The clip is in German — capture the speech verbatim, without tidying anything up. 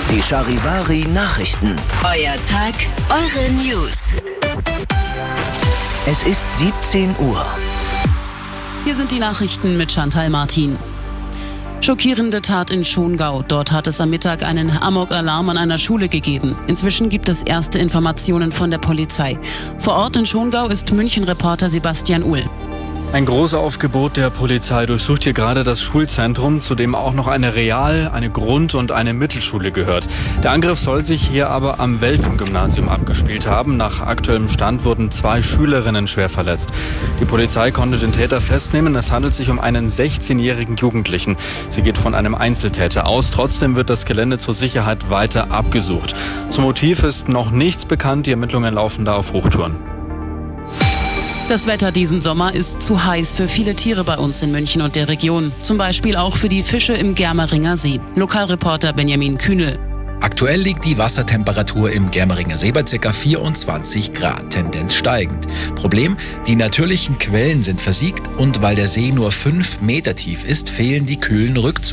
Die Charivari Nachrichten. Euer Tag, eure News. Es ist siebzehn Uhr. Hier sind die Nachrichten mit Chantal Martin. Schockierende Tat in Schongau. Dort hat es am Mittag einen Amok-Alarm an einer Schule gegeben. Inzwischen gibt es erste Informationen von der Polizei. Vor Ort in Schongau ist München-Reporter Sebastian Uhl. Ein Großaufgebot der Polizei durchsucht hier gerade das Schulzentrum, zu dem auch noch eine Real-, eine Grund- und eine Mittelschule gehört. Der Angriff soll sich hier aber am Welfen-Gymnasium abgespielt haben. Nach aktuellem Stand wurden zwei Schülerinnen schwer verletzt. Die Polizei konnte den Täter festnehmen. Es handelt sich um einen sechzehnjährigen Jugendlichen. Sie geht von einem Einzeltäter aus. Trotzdem wird das Gelände zur Sicherheit weiter abgesucht. Zum Motiv ist noch nichts bekannt. Die Ermittlungen laufen da auf Hochtouren. Das Wetter diesen Sommer ist zu heiß für viele Tiere bei uns in München und der Region. Zum Beispiel auch für die Fische im Germeringer See. Lokalreporter Benjamin Kühnel. Aktuell liegt die Wassertemperatur im Germeringer See bei ca. vierundzwanzig Grad, Tendenz steigend. Problem: Die natürlichen Quellen sind versiegt und weil der See nur fünf Meter tief ist, fehlen die kühlen Rückzüge.